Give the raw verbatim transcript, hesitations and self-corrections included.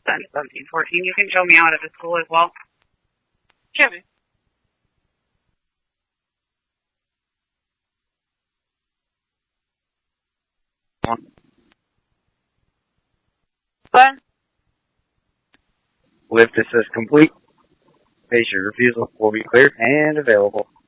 Then seventeen fourteen, you can show me out at the school as well. Jimmy. Glenn? Lift assist complete. Patient refusal will be cleared and available.